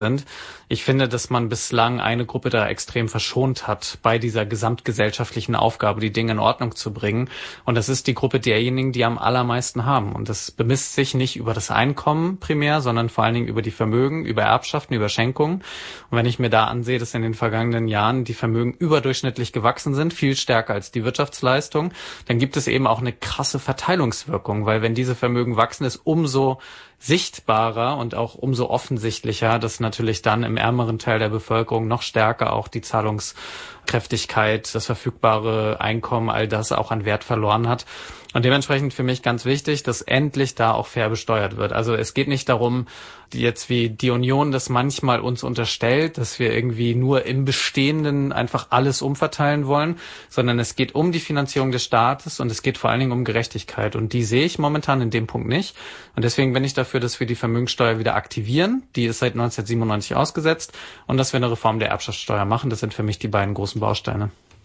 sind. Ich finde, dass man bislang eine Gruppe da extrem verschont hat, bei dieser gesamtgesellschaftlichen Aufgabe, die Dinge in Ordnung zu bringen. Und das ist die Gruppe derjenigen, die am allermeisten haben. Und das bemisst sich nicht über das Einkommen primär, sondern vor allen Dingen über die Vermögen, über Erbschaften, über Schenkungen. Und wenn ich mir da ansehe, dass in den vergangenen Jahren die Vermögen überdurchschnittlich gewachsen sind, viel stärker als die Wirtschaftsleistung, dann gibt es eben auch eine krasse Verteilungswirkung, weil wenn diese Vermögen wachsen, ist umso sichtbarer und auch umso offensichtlicher, dass natürlich dann im ärmeren Teil der Bevölkerung noch stärker auch die Zahlungskräftigkeit, das verfügbare Einkommen, all das auch an Wert verloren hat. Und dementsprechend für mich ganz wichtig, dass endlich da auch fair besteuert wird. Also es geht nicht darum, jetzt wie die Union das manchmal uns unterstellt, dass wir irgendwie nur im Bestehenden einfach alles umverteilen wollen, sondern es geht um die Finanzierung des Staates und es geht vor allen Dingen um Gerechtigkeit. Und die sehe ich momentan in dem Punkt nicht. Und deswegen bin ich dafür, dass wir die Vermögenssteuer wieder aktivieren. Die ist seit 1997 ausgesetzt. Und dass wir eine Reform der Erbschaftssteuer machen. Das sind für mich die beiden großen Bausteine.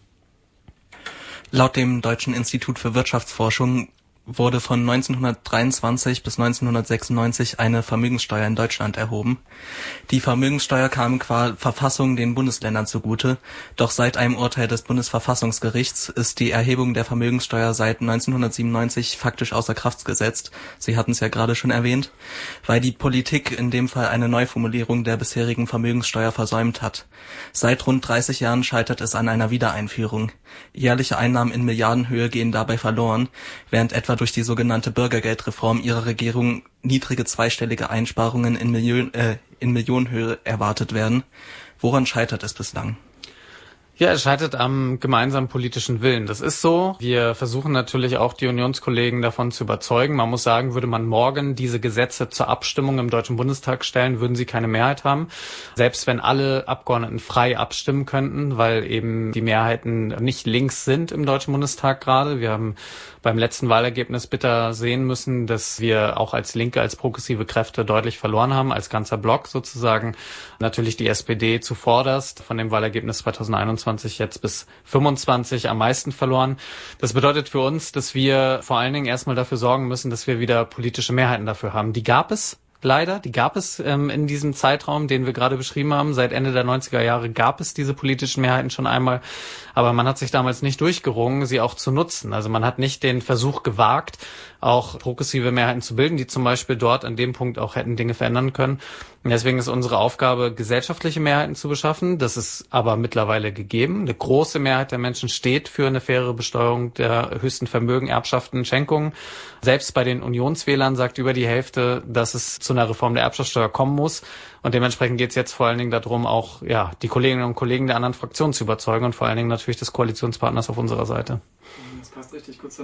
Laut dem Deutschen Institut für Wirtschaftsforschung wurde von 1923 bis 1996 eine Vermögenssteuer in Deutschland erhoben. Die Vermögenssteuer kam qua Verfassung den Bundesländern zugute, doch seit einem Urteil des Bundesverfassungsgerichts ist die Erhebung der Vermögenssteuer seit 1997 faktisch außer Kraft gesetzt. Sie hatten es ja gerade schon erwähnt, weil die Politik in dem Fall eine Neuformulierung der bisherigen Vermögenssteuer versäumt hat. Seit rund 30 Jahren scheitert es an einer Wiedereinführung. Jährliche Einnahmen in Milliardenhöhe gehen dabei verloren, während etwa durch die sogenannte Bürgergeldreform ihrer Regierung niedrige zweistellige Einsparungen in Millionenhöhe erwartet werden. Woran scheitert es bislang? Ja, es scheitert am gemeinsamen politischen Willen. Das ist so. Wir versuchen natürlich auch die Unionskollegen davon zu überzeugen. Man muss sagen, würde man morgen diese Gesetze zur Abstimmung im Deutschen Bundestag stellen, würden sie keine Mehrheit haben. Selbst wenn alle Abgeordneten frei abstimmen könnten, weil eben die Mehrheiten nicht links sind im Deutschen Bundestag gerade. Wir haben beim letzten Wahlergebnis bitter sehen müssen, dass wir auch als Linke, als progressive Kräfte deutlich verloren haben, als ganzer Block sozusagen. Natürlich die SPD zuvorderst, von dem Wahlergebnis 2021 jetzt bis 25 am meisten verloren. Das bedeutet für uns, dass wir vor allen Dingen erstmal dafür sorgen müssen, dass wir wieder politische Mehrheiten dafür haben. Die gab es. Leider, die gab es in diesem Zeitraum, den wir gerade beschrieben haben. Seit Ende der 90er Jahre gab es diese politischen Mehrheiten schon einmal. Aber man hat sich damals nicht durchgerungen, sie auch zu nutzen. Also man hat nicht den Versuch gewagt, auch progressive Mehrheiten zu bilden, die zum Beispiel dort an dem Punkt auch hätten Dinge verändern können. Und deswegen ist unsere Aufgabe, gesellschaftliche Mehrheiten zu beschaffen. Das ist aber mittlerweile gegeben. Eine große Mehrheit der Menschen steht für eine faire Besteuerung der höchsten Vermögen, Erbschaften, Schenkungen. Selbst bei den Unionswählern sagt über die Hälfte, dass es zu einer Reform der Erbschaftssteuer kommen muss. Und dementsprechend geht es jetzt vor allen Dingen darum, auch die Kolleginnen und Kollegen der anderen Fraktionen zu überzeugen und vor allen Dingen natürlich des Koalitionspartners auf unserer Seite. Das passt richtig gut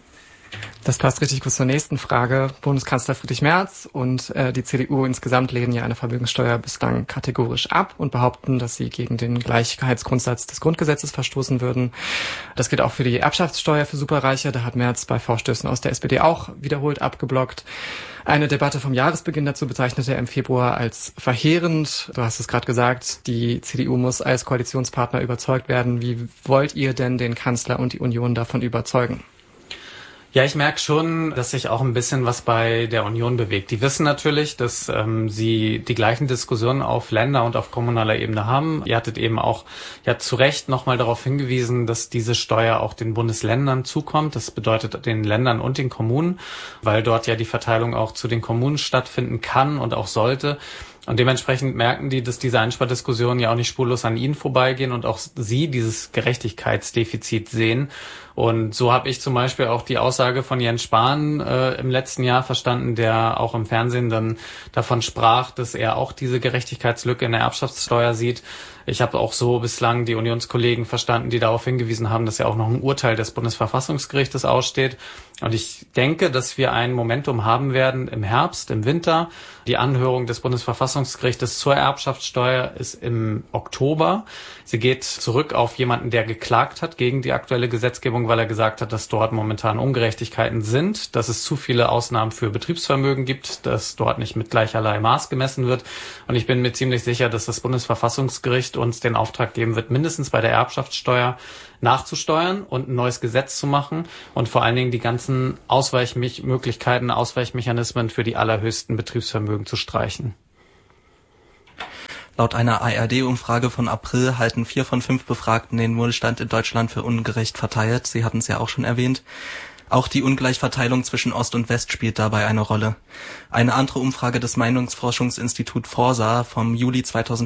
zur nächsten Frage. Bundeskanzler Friedrich Merz und die CDU insgesamt lehnen ja eine Vermögenssteuer bislang kategorisch ab und behaupten, dass sie gegen den Gleichheitsgrundsatz des Grundgesetzes verstoßen würden. Das gilt auch für die Erbschaftssteuer für Superreiche. Da hat Merz bei Vorstößen aus der SPD auch wiederholt abgeblockt. Eine Debatte vom Jahresbeginn dazu bezeichnete er im Februar als verheerend. Du hast es gerade gesagt, die CDU muss als Koalitionspartner überzeugt werden. Wie wollt ihr denn den Kanzler und die Union davon überzeugen? Ja, ich merke schon, dass sich auch ein bisschen was bei der Union bewegt. Die wissen natürlich, dass sie die gleichen Diskussionen auf Länder- und auf kommunaler Ebene haben. Ihr hattet eben auch zu Recht nochmal darauf hingewiesen, dass diese Steuer auch den Bundesländern zukommt. Das bedeutet den Ländern und den Kommunen, weil dort ja die Verteilung auch zu den Kommunen stattfinden kann und auch sollte. Und dementsprechend merken die, dass diese Einspardiskussionen ja auch nicht spurlos an ihnen vorbeigehen und auch sie dieses Gerechtigkeitsdefizit sehen. Und so habe ich zum Beispiel auch die Aussage von Jens Spahn im letzten Jahr verstanden, der auch im Fernsehen dann davon sprach, dass er auch diese Gerechtigkeitslücke in der Erbschaftssteuer sieht. Ich habe auch so bislang die Unionskollegen verstanden, die darauf hingewiesen haben, dass ja auch noch ein Urteil des Bundesverfassungsgerichtes aussteht. Und ich denke, dass wir ein Momentum haben werden im Herbst, im Winter. Die Anhörung des Bundesverfassungsgerichtes zur Erbschaftssteuer ist im Oktober. Sie geht zurück auf jemanden, der geklagt hat gegen die aktuelle Gesetzgebung, weil er gesagt hat, dass dort momentan Ungerechtigkeiten sind, dass es zu viele Ausnahmen für Betriebsvermögen gibt, dass dort nicht mit gleicherlei Maß gemessen wird. Und ich bin mir ziemlich sicher, dass das Bundesverfassungsgericht uns den Auftrag geben wird, mindestens bei der Erbschaftssteuer nachzusteuern und ein neues Gesetz zu machen und vor allen Dingen die ganzen Ausweichmechanismen für die allerhöchsten Betriebsvermögen zu streichen. Laut einer ARD-Umfrage von April halten 4 von 5 Befragten den Wohlstand in Deutschland für ungerecht verteilt. Sie hatten es ja auch schon erwähnt. Auch die Ungleichverteilung zwischen Ost und West spielt dabei eine Rolle. Eine andere Umfrage des Meinungsforschungsinstitut Forsa vom Juli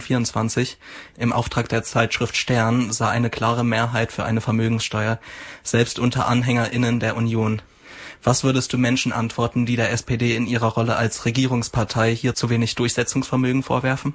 2024 im Auftrag der Zeitschrift Stern sah eine klare Mehrheit für eine Vermögenssteuer, selbst unter AnhängerInnen der Union. Was würdest du Menschen antworten, die der SPD in ihrer Rolle als Regierungspartei hier zu wenig Durchsetzungsvermögen vorwerfen?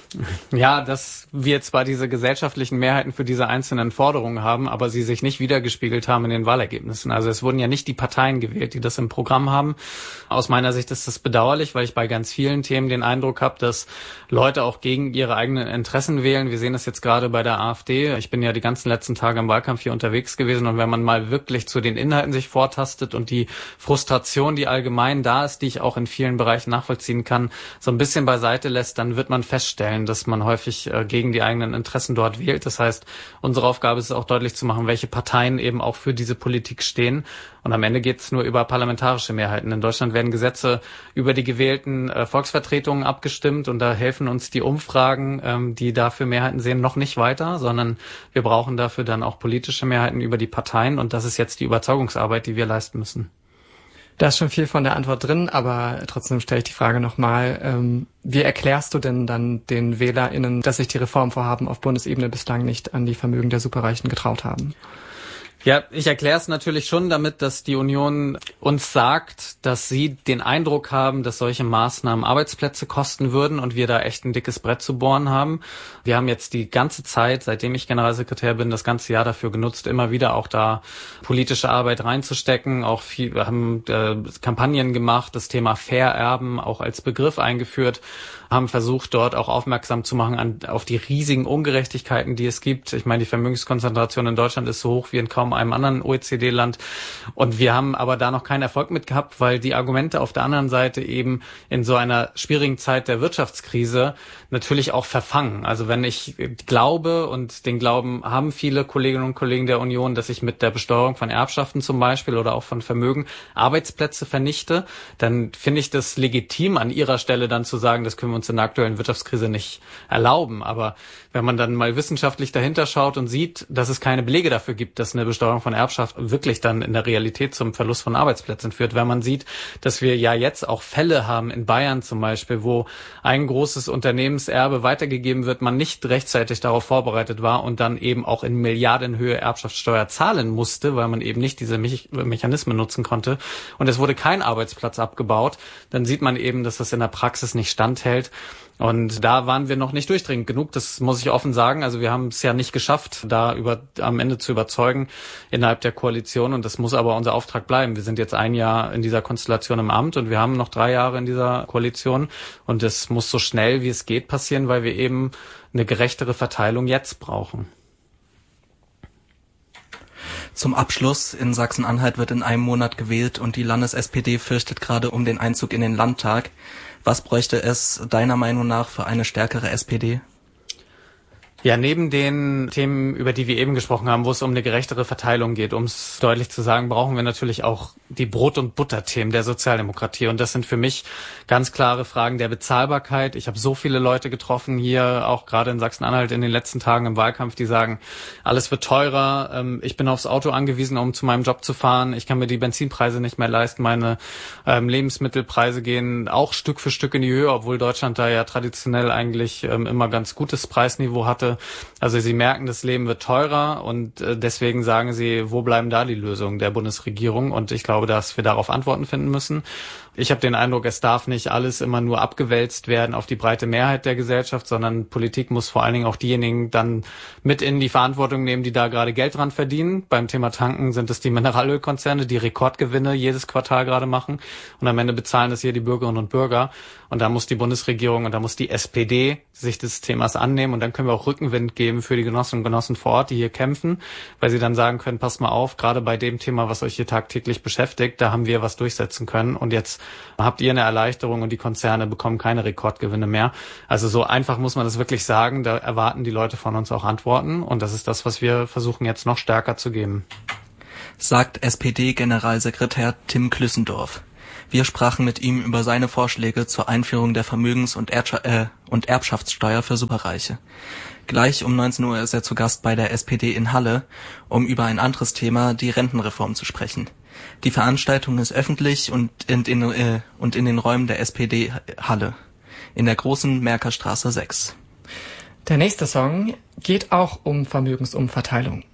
Ja, dass wir zwar diese gesellschaftlichen Mehrheiten für diese einzelnen Forderungen haben, aber sie sich nicht wiedergespiegelt haben in den Wahlergebnissen. Also es wurden ja nicht die Parteien gewählt, die das im Programm haben. Aus meiner Sicht ist das bedauerlich, weil ich bei ganz vielen Themen den Eindruck habe, dass Leute auch gegen ihre eigenen Interessen wählen. Wir sehen das jetzt gerade bei der AfD. Ich bin ja die ganzen letzten Tage im Wahlkampf hier unterwegs gewesen, und wenn man mal wirklich zu den Inhalten sich vortastet und die Frustration, die allgemein da ist, die ich auch in vielen Bereichen nachvollziehen kann, so ein bisschen beiseite lässt, dann wird man feststellen, dass man häufig gegen die eigenen Interessen dort wählt. Das heißt, unsere Aufgabe ist es auch deutlich zu machen, welche Parteien eben auch für diese Politik stehen. Und am Ende geht es nur über parlamentarische Mehrheiten. In Deutschland werden Gesetze über die gewählten Volksvertretungen abgestimmt, und da helfen uns die Umfragen, die dafür Mehrheiten sehen, noch nicht weiter, sondern wir brauchen dafür dann auch politische Mehrheiten über die Parteien, und das ist jetzt die Überzeugungsarbeit, die wir leisten müssen. Da ist schon viel von der Antwort drin, aber trotzdem stelle ich die Frage nochmal. Wie erklärst du denn dann den WählerInnen, dass sich die Reformvorhaben auf Bundesebene bislang nicht an die Vermögen der Superreichen getraut haben? Ja, ich erkläre es natürlich schon damit, dass die Union uns sagt, dass sie den Eindruck haben, dass solche Maßnahmen Arbeitsplätze kosten würden und wir da echt ein dickes Brett zu bohren haben. Wir haben jetzt die ganze Zeit, seitdem ich Generalsekretär bin, das ganze Jahr dafür genutzt, immer wieder auch da politische Arbeit reinzustecken. Auch viel, wir haben Kampagnen gemacht, das Thema Vererben auch als Begriff eingeführt, haben versucht, dort auch aufmerksam zu machen auf die riesigen Ungerechtigkeiten, die es gibt. Ich meine, die Vermögenskonzentration in Deutschland ist so hoch wie in kaum einem anderen OECD-Land. Und wir haben aber da noch keinen Erfolg mit gehabt, weil die Argumente auf der anderen Seite eben in so einer schwierigen Zeit der Wirtschaftskrise natürlich auch verfangen. Also wenn ich glaube, und den Glauben haben viele Kolleginnen und Kollegen der Union, dass ich mit der Besteuerung von Erbschaften zum Beispiel oder auch von Vermögen Arbeitsplätze vernichte, dann finde ich das legitim, an ihrer Stelle dann zu sagen, das können wir uns in der aktuellen Wirtschaftskrise nicht erlauben. Aber wenn man dann mal wissenschaftlich dahinter schaut und sieht, dass es keine Belege dafür gibt, dass eine Besteuerung von Erbschaft wirklich dann in der Realität zum Verlust von Arbeitsplätzen führt, wenn man sieht, dass wir ja jetzt auch Fälle haben in Bayern zum Beispiel, wo ein großes Unternehmenserbe weitergegeben wird, man nicht rechtzeitig darauf vorbereitet war und dann eben auch in Milliardenhöhe Erbschaftssteuer zahlen musste, weil man eben nicht diese Mechanismen nutzen konnte, und es wurde kein Arbeitsplatz abgebaut, dann sieht man eben, dass das in der Praxis nicht standhält. Und da waren wir noch nicht durchdringend genug, das muss ich offen sagen. Also wir haben es ja nicht geschafft, da am Ende zu überzeugen innerhalb der Koalition, und das muss aber unser Auftrag bleiben. Wir sind jetzt ein Jahr in dieser Konstellation im Amt und wir haben noch 3 Jahre in dieser Koalition, und das muss so schnell wie es geht passieren, weil wir eben eine gerechtere Verteilung jetzt brauchen. Zum Abschluss: In Sachsen-Anhalt wird in einem Monat gewählt und die Landes-SPD fürchtet gerade um den Einzug in den Landtag. Was bräuchte es deiner Meinung nach für eine stärkere SPD? Ja, neben den Themen, über die wir eben gesprochen haben, wo es um eine gerechtere Verteilung geht, um es deutlich zu sagen, brauchen wir natürlich auch die Brot- und Butter-Themen der Sozialdemokratie. Und das sind für mich ganz klare Fragen der Bezahlbarkeit. Ich habe so viele Leute getroffen hier, auch gerade in Sachsen-Anhalt in den letzten Tagen im Wahlkampf, die sagen, alles wird teurer, ich bin aufs Auto angewiesen, um zu meinem Job zu fahren, ich kann mir die Benzinpreise nicht mehr leisten, meine Lebensmittelpreise gehen auch Stück für Stück in die Höhe, obwohl Deutschland da ja traditionell eigentlich immer ganz gutes Preisniveau hatte. Also sie merken, das Leben wird teurer, und deswegen sagen sie, wo bleiben da die Lösungen der Bundesregierung? Und ich glaube, dass wir darauf Antworten finden müssen. Ich habe den Eindruck, es darf nicht alles immer nur abgewälzt werden auf die breite Mehrheit der Gesellschaft, sondern Politik muss vor allen Dingen auch diejenigen dann mit in die Verantwortung nehmen, die da gerade Geld dran verdienen. Beim Thema Tanken sind es die Mineralölkonzerne, die Rekordgewinne jedes Quartal gerade machen, und am Ende bezahlen das hier die Bürgerinnen und Bürger. Und da muss die Bundesregierung und da muss die SPD sich des Themas annehmen, und dann können wir auch Rückenwind geben für die Genossinnen und Genossen vor Ort, die hier kämpfen, weil sie dann sagen können, passt mal auf, gerade bei dem Thema, was euch hier tagtäglich beschäftigt, da haben wir was durchsetzen können, und jetzt habt ihr eine Erleichterung und die Konzerne bekommen keine Rekordgewinne mehr. Also so einfach muss man das wirklich sagen, da erwarten die Leute von uns auch Antworten, und das ist das, was wir versuchen jetzt noch stärker zu geben. Sagt SPD-Generalsekretär Tim Klüssendorf. Wir sprachen mit ihm über seine Vorschläge zur Einführung der Vermögens- und Erbschaftssteuer für Superreiche. Gleich um 19 Uhr ist er zu Gast bei der SPD in Halle, um über ein anderes Thema, die Rentenreform, zu sprechen. Die Veranstaltung ist öffentlich und in den Räumen der SPD Halle, in der Großen Merkerstraße 6. Der nächste Song geht auch um Vermögensumverteilung.